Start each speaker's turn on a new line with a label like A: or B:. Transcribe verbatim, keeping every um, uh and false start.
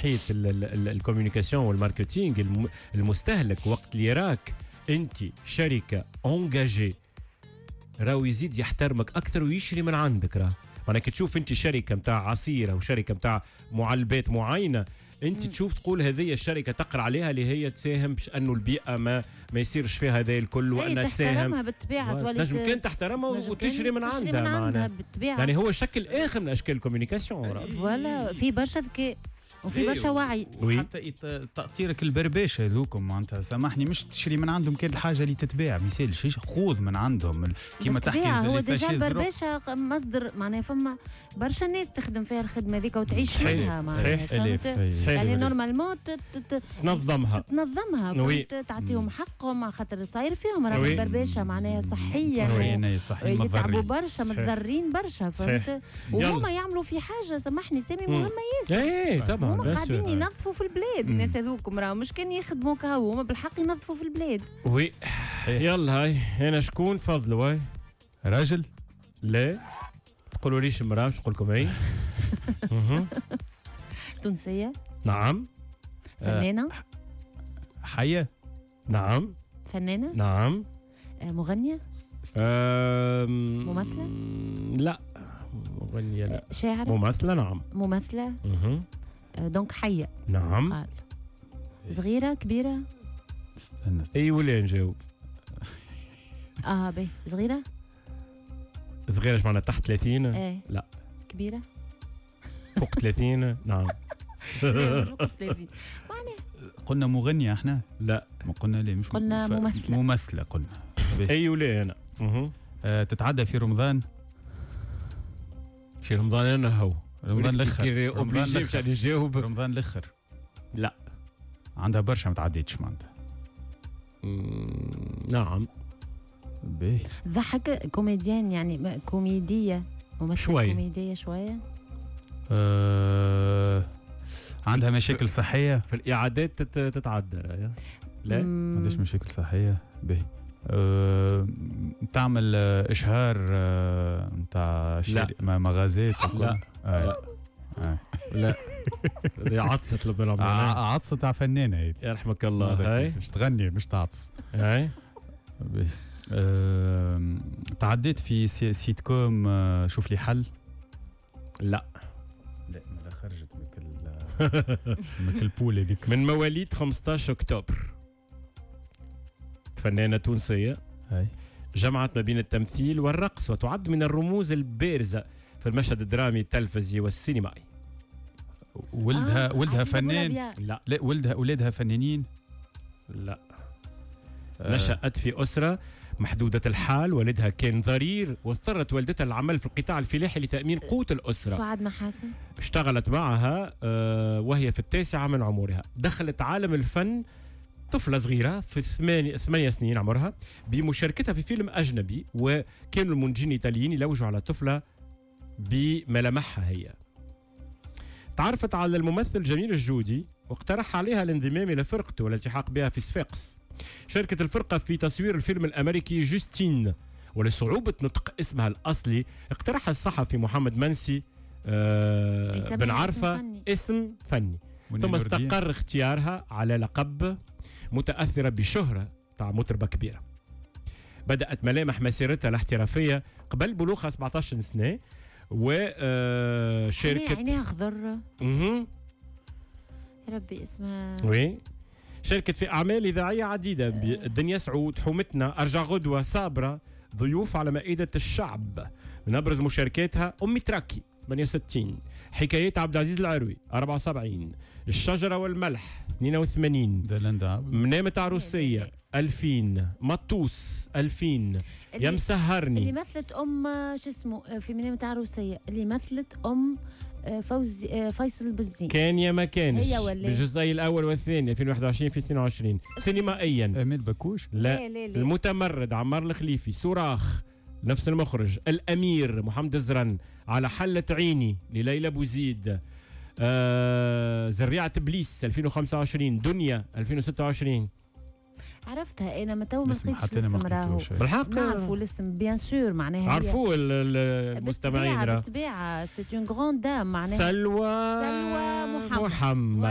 A: ناحيه الكوميونيكاسيون والماركتينج المستهلك وقت اللي راك انت شركه اونجاجي راهو يزيد يحترمك اكثر ويشري من عندك. راه معناها كي تشوف انت شركه نتاع عصير او شركه نتاع معلبات معينه انت تشوف تقول هذه الشركه تقرا عليها اللي هي تساهم باش انه البيئه ما ما يصيرش فيها هذا الكل وانها تساهم.
B: تحترمها بالطبيعه تولي
A: تنجم كان تحترمها وتشري من عندها,
B: من عندها بالطبيعه.
A: يعني هو شكل اخر من اشكال الكوميونيكاسيون.
B: فوالا في برشا ذكاء وفي برشا وعي.
C: حتى تأطيرك البرباشه هذوكم معناتها سامحني مش تشري من عندهم كان الحاجه اللي تتباع مثال شيء خذ من عندهم كيما تحكي.
B: هو ديجا البربشه مصدر معناها فما برشا ناس تخدم فيها الخدمه ذيك وتعيش منها معناها يعني نورمالمون
A: تنظمها
B: تنظمها تعطيهم حقهم خاطر صاير فيهم راه البربشه معناها صحيا يتعبوا برشا متضررين برشا فهمت وهما يعملوا في حاجه سامحني سامي مهمه ياسر.
A: طبعا
B: هما قاعدين ينظفوا في البلاد الناس هذوكم راهم مش كان يخدموا كهو هما بالحق ينظفوا في البلاد.
A: وي يلا هاي هنا شكون تفضلوا. هاي
C: راجل
A: لا تقولوا ليش امراه مش نقول لكم هي.
B: تونسيه
A: نعم.
B: فنانه
C: حيه
B: نعم. فنانه
A: نعم.
B: مغنيه ممثله
A: لا مغنيه لا.
B: شاعره
A: ممثله نعم.
B: ممثله دونك حيه
A: نعم.
B: قال. صغيره كبيره
C: استنى
A: اي ولا نجاوب.
B: اه باهي صغيره
A: صغيره ايش معناتها تحت ثلاثين؟
B: ايه.
A: لا
B: كبيره
A: فوق ثلاثين. نعم.
B: فوق ثلاثين معناها
C: قلنا مغنيه احنا
A: لا
C: ما قلنا ليه مش
B: قلنا ممثله
C: ممثله قلنا
A: اي ولا انا
C: أه تتعدى في رمضان.
A: في رمضان انا هو
C: رمضان الاخر.
A: رمضان الاخر نجاوب.
C: رمضان الاخر
A: لا
C: عندها برشا ما تعديتش معناتها.
A: نعم.
C: باهي
B: ضحك كوميديان يعني كوميديه ممثله
A: شوية.
B: كوميديه شويه.
C: أه... عندها مشاكل صحيه
A: في الاعادات تتعدى. لا
C: ما عندهاش مشاكل صحيه. باهي أه... تعمل اشهار نتاع شاري مغازات.
A: لا
C: آه.
A: لا
C: آه.
A: لا دي عطسه تطلب منهم.
C: عطسه تاع فنانه هي
A: يرحمك الله. هاي
C: مش تغني مش تعطس.
A: هاي
C: أه... تعديت في سي... سيت كوم أه... شوف لي حل.
A: لا
C: لا ما خرجت مك مك البول هذيك.
A: من مواليد خمسة عشر أكتوبر فنانة تونسية
C: هاي
A: جمعت ما بين التمثيل والرقص وتعد من الرموز البارزة في المشهد الدرامي التلفزيوني والسينمائي.
C: ولدها
B: آه
C: ولدها فنان.
A: لا
C: لا ولدها اولادها فنانين.
A: لا آه. نشأت في أسرة محدودة الحال، والدها كان ضرير واضطرت والدتها للعمل في القطاع الفلاحي لتأمين قوت الأسرة.
B: سعاد محاسن
A: اشتغلت معها آه وهي في التاسعة من عمرها. دخلت عالم الفن طفلة صغيرة في ثمانية ثمانية سنين عمرها بمشاركتها في فيلم أجنبي، وكانوا المنتجين الإيطاليين يلوجوا على طفلة بملامحها هي. تعرفت على الممثل جميل الجودي واقترح عليها الانضمام إلى فرقته والالتحاق بها في صفاقس. شاركت الفرقة في تصوير الفيلم الأمريكي جوستين، ولصعوبة نطق اسمها الأصلي اقترح الصحفي محمد منسي آه بن عرفة اسم فني, اسم فني. ثم استقر اختيارها على لقب متأثرة بشهرة تاع مطربة كبيرة. بدأت ملامح مسيرتها الاحترافية قبل بلوغها سبعة عشر سنة، وشاركت
B: عينيها خضر.
A: اها
B: يا ربي اسمها
A: وي. شاركت في أعمال إذاعية عديدة الدنيا سعود، حومتنا، أرجع غدوة، صابرة، ضيوف على مائدة الشعب. من أبرز مشاركاتها أمي تراكي ثمانية وستين، حكايات عبد العزيز العروي أربعة وسبعين، الشجرة والملح اثنين وثمانين، منامة عروسية ألفين، مطوس ألفين، يا مسهرني
B: اللي مثلت أم شو اسمه في منامة عروسية، اللي مثلت أم فوزي فيصل البزين،
A: كان يا ما كانش
B: بالجزئي
A: الأول والثاني ألفين وواحد وعشرين في اثنين وعشرين. سينمائيا
C: أمير بكوش
A: لا,
B: لا, لا, لا.
A: المتمرد عمار الخليفي، صراخ نفس المخرج، الأمير محمد الزرن، على حلة عيني لليلى بوزيد، آه زريعة إبليس ألفين وخمسة وعشرين، دنيا ألفين وستة وعشرين.
B: عرفتها انا ما تو ما لقيتش الاسم راهو
A: بالحق
B: نعرفوا الاسم بيان سور معناها
A: عرفوه المستمعين
B: بالطبيعه بالطبيعه سي اون غراند دام معناها
A: سلوى
B: سلوى محمد,
A: محمد.